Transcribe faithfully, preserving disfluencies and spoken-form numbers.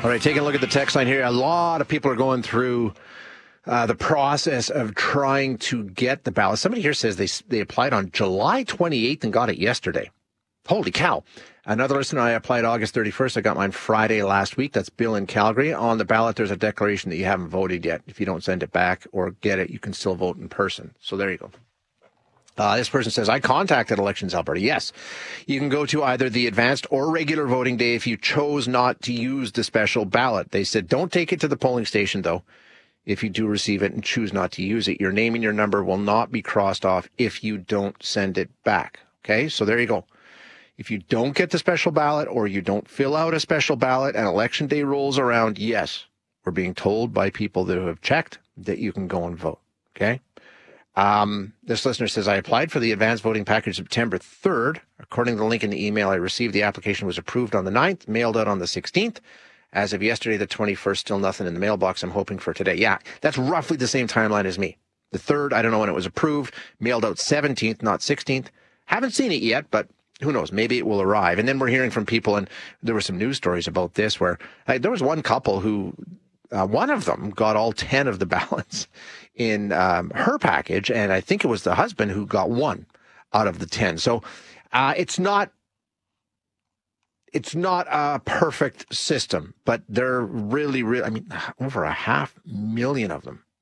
All right, taking a look at the text line here. A lot of people are going through uh, the process of trying to get the ballot. Somebody here says they they applied on July twenty-eighth and got it yesterday. Holy cow. Another listener, I applied August thirty-first. I got mine Friday last week. That's Bill in Calgary. On the ballot, there's a declaration that you haven't voted yet. If you don't send it back or get it, you can still vote in person. So there you go. Uh, this person says, I contacted Elections Alberta. Yes, you can go to either the advanced or regular voting day if you chose not to use the special ballot. They said, don't take it to the polling station, though. If you do receive it and choose not to use it, your name and your number will not be crossed off if you don't send it back. Okay, so there you go. If you don't get the special ballot or you don't fill out a special ballot and election day rolls around, yes, we're being told by people that have checked that you can go and vote. Okay. Um, this listener says, I applied for the advanced voting package September third. According to the link in the email I received, the application was approved on the ninth, mailed out on the sixteenth. As of yesterday, the twenty-first, still nothing in the mailbox. I'm hoping for today. Yeah, that's roughly the same timeline as me. The third, I don't know when it was approved, mailed out seventeenth, not sixteenth. Haven't seen it yet, but who knows? Maybe it will arrive. And then we're hearing from people, and there were some news stories about this where uh, there was one couple who, uh, one of them got all ten of the ballots in um, her package, and I think it was the husband who got one out of the ten. So uh, it's not it's not a perfect system, but they're really, really, I mean, over a half million of them